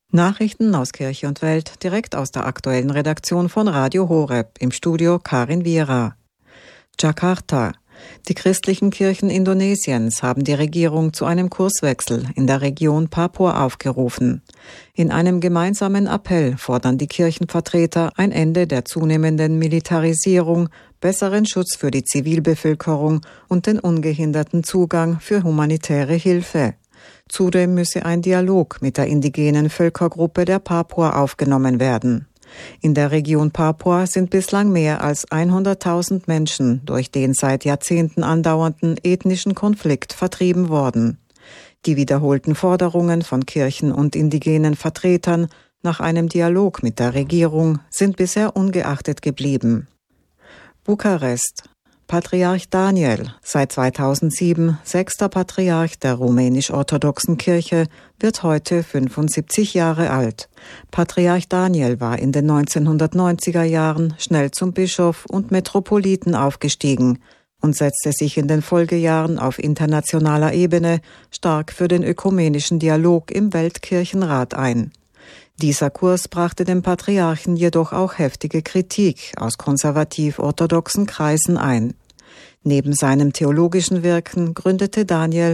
Nachrichten aus Kirche und Welt direkt aus der aktuellen Redaktion von Radio Horeb, im Studio Karin Viera. Jakarta. Die christlichen Kirchen Indonesiens haben die Regierung zu einem Kurswechsel in der Region Papua aufgerufen. In einem gemeinsamen Appell fordern die Kirchenvertreter ein Ende der zunehmenden Militarisierung, besseren Schutz für die Zivilbevölkerung und den ungehinderten Zugang für humanitäre Hilfe. Zudem müsse ein Dialog mit der indigenen Völkergruppe der Papua aufgenommen werden. In der Region Papua sind bislang mehr als 100.000 Menschen durch den seit Jahrzehnten andauernden ethnischen Konflikt vertrieben worden. Die wiederholten Forderungen von Kirchen und indigenen Vertretern nach einem Dialog mit der Regierung sind bisher ungeachtet geblieben. Bukarest. Patriarch Daniel, seit 2007 sechster Patriarch der rumänisch-orthodoxen Kirche, wird heute 75 Jahre alt. Patriarch Daniel war in den 1990er Jahren schnell zum Bischof und Metropoliten aufgestiegen und setzte sich in den Folgejahren auf internationaler Ebene stark für den ökumenischen Dialog im Weltkirchenrat ein. Dieser Kurs brachte dem Patriarchen jedoch auch heftige Kritik aus konservativ-orthodoxen Kreisen ein. Neben seinem theologischen Wirken gründete Daniel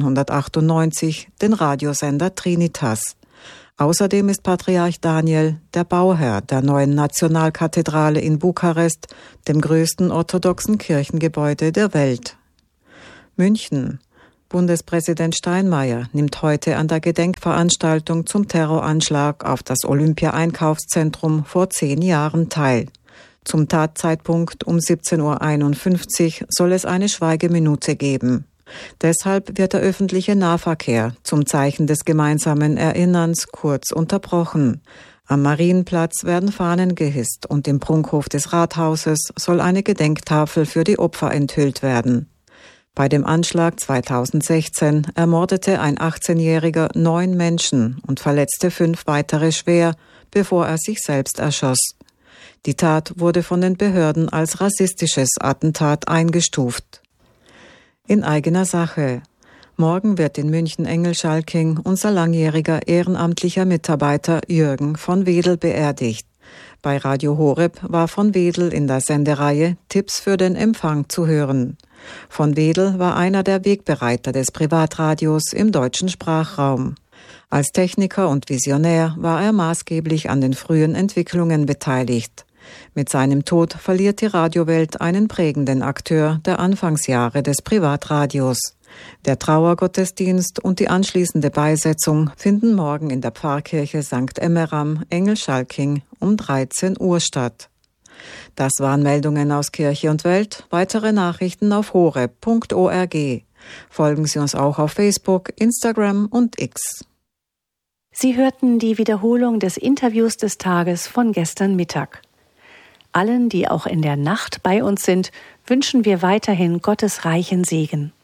1998 den Radiosender Trinitas. Außerdem ist Patriarch Daniel der Bauherr der neuen Nationalkathedrale in Bukarest, dem größten orthodoxen Kirchengebäude der Welt. München. Bundespräsident Steinmeier nimmt heute an der Gedenkveranstaltung zum Terroranschlag auf das Olympia-Einkaufszentrum vor 10 Jahren teil. Zum Tatzeitpunkt um 17:51 Uhr soll es eine Schweigeminute geben. Deshalb wird der öffentliche Nahverkehr zum Zeichen des gemeinsamen Erinnerns kurz unterbrochen. Am Marienplatz werden Fahnen gehisst und im Prunkhof des Rathauses soll eine Gedenktafel für die Opfer enthüllt werden. Bei dem Anschlag 2016 ermordete ein 18-Jähriger 9 Menschen und verletzte 5 weitere schwer, bevor er sich selbst erschoss. Die Tat wurde von den Behörden als rassistisches Attentat eingestuft. In eigener Sache. Morgen wird in München-Engelschalking unser langjähriger ehrenamtlicher Mitarbeiter Jürgen von Wedel beerdigt. Bei Radio Horeb war von Wedel in der Sendereihe Tipps für den Empfang zu hören. Von Wedel war einer der Wegbereiter des Privatradios im deutschen Sprachraum. Als Techniker und Visionär war er maßgeblich an den frühen Entwicklungen beteiligt. Mit seinem Tod verliert die Radiowelt einen prägenden Akteur der Anfangsjahre des Privatradios. Der Trauergottesdienst und die anschließende Beisetzung finden morgen in der Pfarrkirche St. Emmeram, Engelschalking, um 13 Uhr statt. Das waren Meldungen aus Kirche und Welt. Weitere Nachrichten auf horeb.org. Folgen Sie uns auch auf Facebook, Instagram und X. Sie hörten die Wiederholung des Interviews des Tages von gestern Mittag. Allen, die auch in der Nacht bei uns sind, wünschen wir weiterhin Gottes reichen Segen.